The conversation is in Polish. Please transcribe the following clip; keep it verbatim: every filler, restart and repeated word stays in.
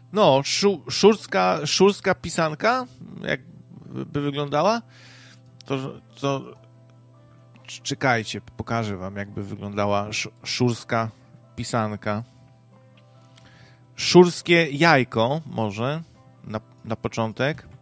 No, szu, szurska, szurska pisanka, jak by wyglądała, to, to czekajcie, pokażę wam, jakby wyglądała szurska pisanka. Szurskie jajko może na, na początek.